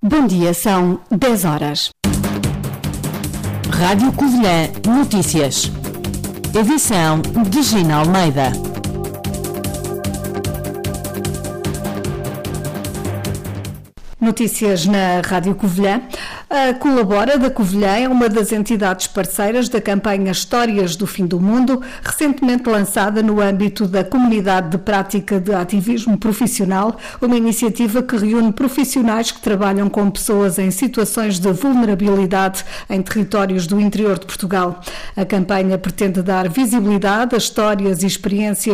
Bom dia, são 10 horas. Rádio Covilhã Notícias. Edição de Gina Almeida. Notícias na Rádio Covilhã. A Colabora da Covilhã é uma das entidades parceiras da campanha Histórias do Fim do Mundo, recentemente lançada no âmbito da Comunidade de Prática de Ativismo Profissional, uma iniciativa que reúne profissionais que trabalham com pessoas em situações de vulnerabilidade em territórios do interior de Portugal. A campanha pretende dar visibilidade a histórias e experiências